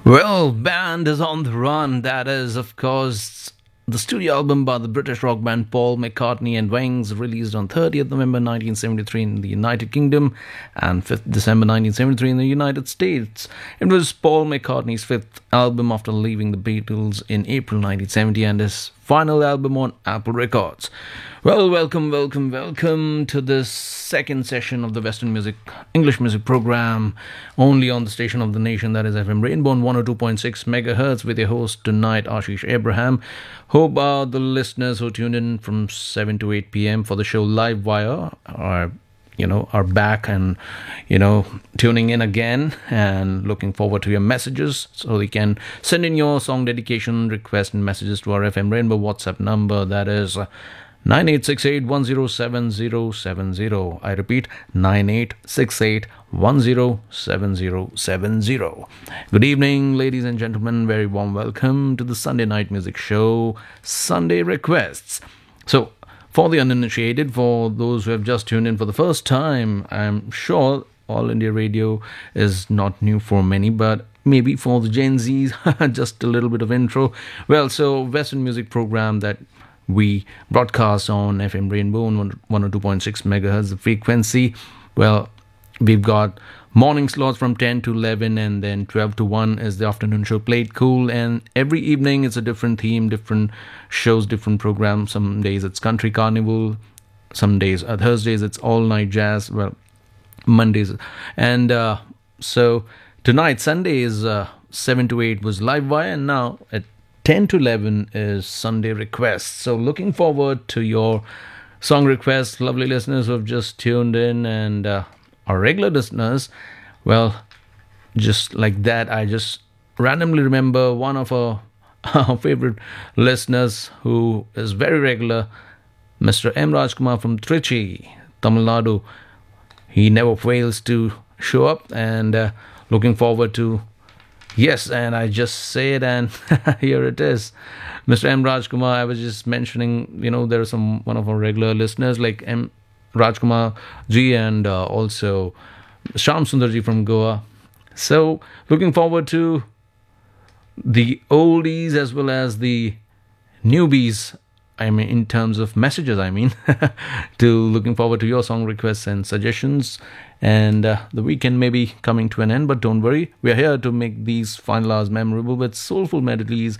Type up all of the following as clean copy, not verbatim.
Well, Band is on the Run. That is, of course, the studio album by the British rock band Paul McCartney and Wings, released on 30th November 1973 in the United Kingdom and 5th December 1973 in the United States. It was Paul McCartney's fifth album after leaving the Beatles in April 1970 and his final album on Apple Records. Well, welcome to this second session of the Western Music, English Music program, only on the station of the nation, that is FM Rainbow on 102.6 megahertz, with your host tonight, Ashish Abraham. Hope the listeners who tuned in from 7 to 8 p.m. for the show live via are back and, tuning in again and looking forward to your messages. So you can send in your song dedication, request and messages to our FM Rainbow WhatsApp number, that is 9868107070. I repeat, 9868107070. Good evening, ladies and gentlemen. Very warm welcome to the Sunday night music show, Sunday Requests. So, for the uninitiated, for those who have just tuned in for the first time, I'm sure All India Radio is not new for many, but maybe for the Gen Zs, just a little bit of intro. Well, so Western music program that we broadcast on FM Rainbow on 102.6 megahertz the frequency. Well, we've got morning slots from 10 to 11, and then 12 to 1 is the afternoon show Played Cool, and every evening it's a different theme, different shows, different programs. Some days it's country carnival, some days Thursdays it's all night jazz, well, Mondays, and so tonight, Sunday, is 7 to 8 was live wire, and now at 10 to 11 is Sunday Requests. So looking forward to your song requests, lovely listeners who have just tuned in, and our regular listeners. Well, just like that, I just randomly remember one of our favorite listeners who is very regular, Mr. M. Rajkumar from Trichy, Tamil Nadu. He never fails to show up, and looking forward to. Yes, and I just say it, and here it is. Mr. M. Rajkumar, I was just mentioning, there are one of our regular listeners like M. Rajkumar ji, and also Shyam Sundar ji from Goa. So, looking forward to the oldies as well as the newbies, in terms of messages, to looking forward to your song requests and suggestions. And the weekend may be coming to an end, but don't worry, we are here to make these final hours memorable with soulful melodies,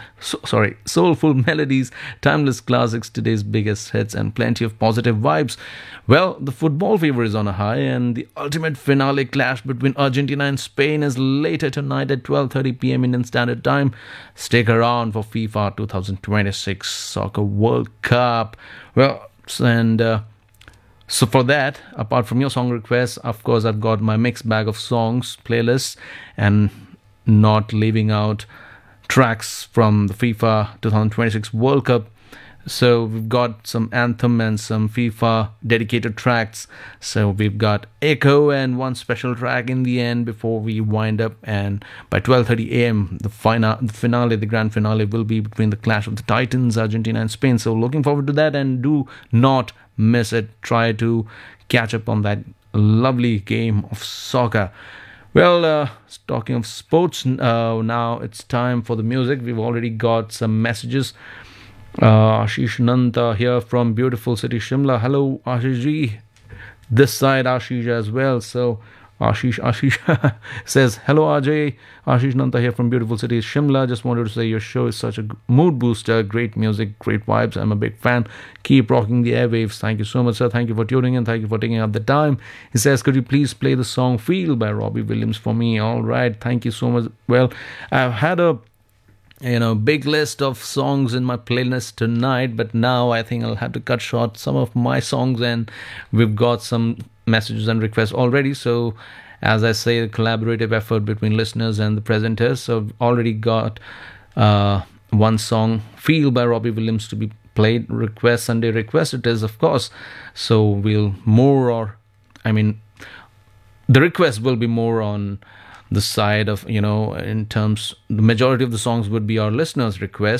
timeless classics, today's biggest hits, and plenty of positive vibes. Well, the football fever is on a high, and the ultimate finale clash between Argentina and Spain is later tonight at 12:30 p.m. Indian Standard Time. Stick around for FIFA 2026 Soccer World Cup. Well, and so for that, apart from your song requests, of course, I've got my mixed bag of songs, playlists, and not leaving out tracks from the FIFA 2026 World Cup. So we've got some anthem and some FIFA dedicated tracks. So we've got Echo and one special track in the end before we wind up. And by 12:30 a.m., the grand finale will be between the clash of the Titans, Argentina and Spain. So looking forward to that, and do not miss it. Try to catch up on that lovely game of soccer. Well, talking of sports, now it's time for the music. We've already got some messages. Ashish Nanta here from beautiful city Shimla. Hello, Ashish ji. This side Ashish as well. So Ashish says, hello Ajay. Ashish Nanta here from beautiful city Shimla. Just wanted to say your show is such a mood booster. Great music, great vibes. I'm a big fan. Keep rocking the airwaves. Thank you so much, sir. Thank you for tuning in. Thank you for taking up the time. He says, could you please play the song Feel by Robbie Williams for me? All right. Thank you so much. Well, I've had a big list of songs in my playlist tonight, but now I think I'll have to cut short some of my songs, and we've got some messages and requests already. So, as I say, a collaborative effort between listeners and the presenters. So, I've already got one song, Feel by Robbie Williams, to be played. Sunday request it is, of course. So, the request will be more on the side of, in terms, the majority of the songs would be our listeners' requests.